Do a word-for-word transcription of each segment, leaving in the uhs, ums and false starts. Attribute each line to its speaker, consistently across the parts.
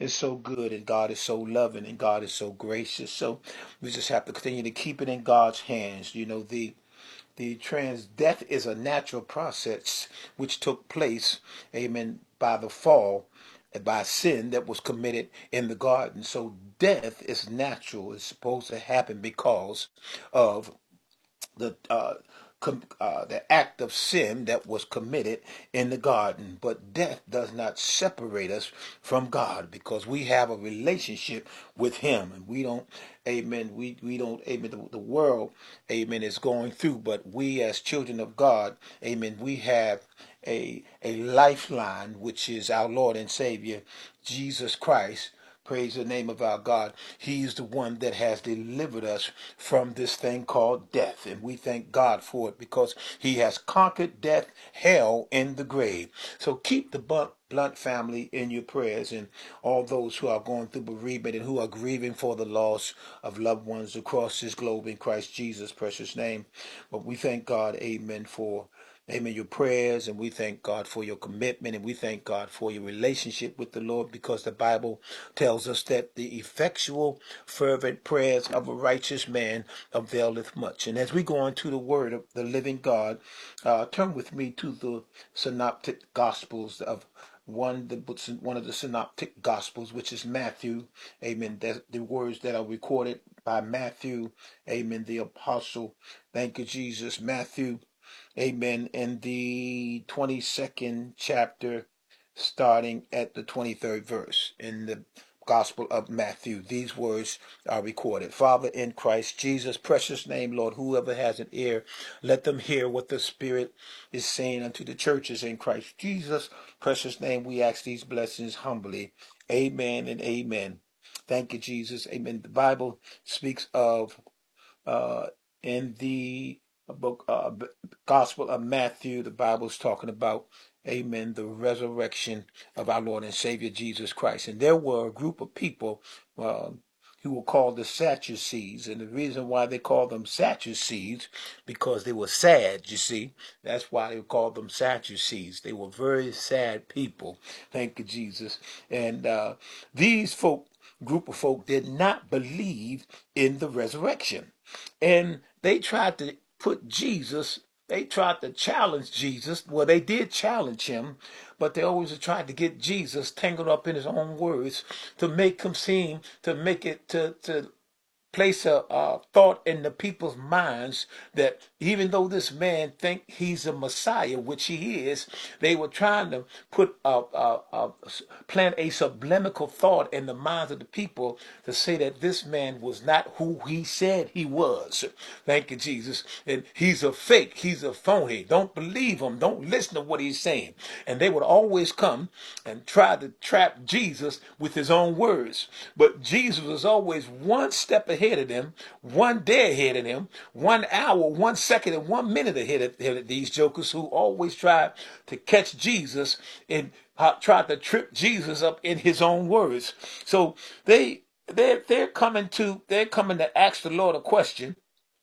Speaker 1: is so good, and God is so loving, and God is so gracious. So we just have to continue to keep it in God's hands. You know, the the trans death is a natural process which took place, amen, by the fall, by sin that was committed in the garden. So death is natural. It's supposed to happen because of the uh, com- uh, the act of sin that was committed in the garden. But death does not separate us from God, because we have a relationship with Him, and we don't, Amen. We we don't, Amen. The, the world, Amen, is going through, but we as children of God, Amen. We have a a lifeline, which is our Lord and Savior, Jesus Christ. Praise the name of our God. He's the one that has delivered us from this thing called death. And we thank God for it, because He has conquered death, hell, and the grave. So keep the Blunt, Blunt family in your prayers, and all those who are going through bereavement and who are grieving for the loss of loved ones across this globe in Christ Jesus' precious name. But we thank God, amen, for Amen. Your prayers, and we thank God for your commitment, and we thank God for your relationship with the Lord, because the Bible tells us that the effectual, fervent prayers of a righteous man availeth much. And as we go on to the word of the living God, uh, turn with me to the synoptic gospels of one the one of the synoptic gospels, which is Matthew. Amen. That the words that are recorded by Matthew. Amen. The apostle. Thank you, Jesus. Matthew. Amen. In the twenty-second chapter, starting at the twenty-third verse, in the Gospel of Matthew, these words are recorded. Father, in Christ Jesus' precious name, Lord, whoever has an ear, let them hear what the Spirit is saying unto the churches in Christ Jesus' precious name. We ask these blessings humbly. Amen and amen. Thank you, Jesus. Amen. The Bible speaks of uh, in the book, uh, Gospel of Matthew, the Bible is talking about, amen, the resurrection of our Lord and Savior Jesus Christ. And there were a group of people uh, who were called the Sadducees. And the reason why they called them Sadducees, because they were sad, you see. That's why they called them Sadducees. They were very sad people. Thank you, Jesus. And uh, these folk, group of folk, did not believe in the resurrection. And they tried to put Jesus, they tried to challenge Jesus. Well, they did challenge him, but they always tried to get Jesus tangled up in his own words to make him seem, to make it, to, to place a uh, thought in the people's minds that even though this man think he's a Messiah, which he is, they were trying to put a, a, a plant a subliminal thought in the minds of the people to say that this man was not who he said he was. Thank you, Jesus. And he's a fake. He's a phony. Don't believe him. Don't listen to what he's saying. And they would always come and try to trap Jesus with his own words. But Jesus was always one step ahead of them, one day ahead of them, one hour, one second, and one minute ahead of, ahead of these jokers who always try to catch Jesus and uh, try to trip Jesus up in his own words. So they they're they're coming to they're coming to ask the Lord a question,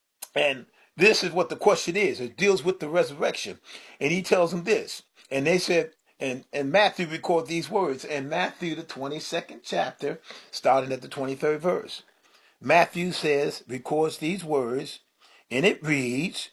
Speaker 1: and this is what the question is. It deals with the resurrection, and he tells them this, and they said. And, and Matthew record these words in Matthew, the twenty-second chapter, starting at the twenty-third verse. Matthew says, records these words, and it reads,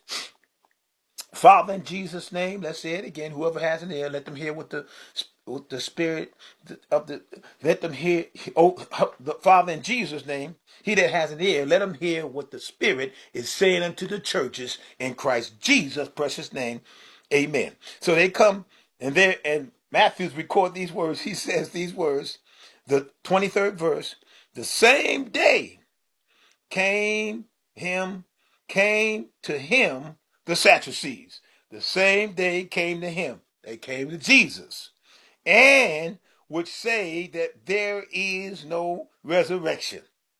Speaker 1: Father, in Jesus' name, let's say it again, whoever has an ear, let them hear what the what the Spirit of the, let them hear, oh, the Father, in Jesus' name, he that has an ear, let him hear what the Spirit is saying unto the churches in Christ Jesus' precious name. Amen. So they come, and there, and Matthews record these words. He says these words, the twenty-third verse, the same day came him, came to him the Sadducees. The same day came to him. They came to Jesus, and which say that there is no resurrection.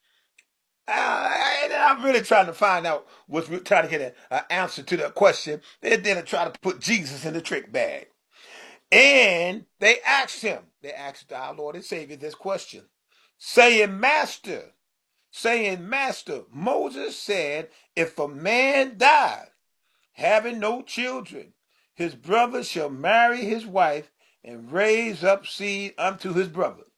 Speaker 1: I, I'm really trying to find out what's trying to get an answer to that question. They didn't try to put Jesus in the trick bag. And they asked him, they asked our Lord and Savior this question, saying, Master, saying, Master, Moses said, if a man die, having no children, his brother shall marry his wife and raise up seed unto his brother.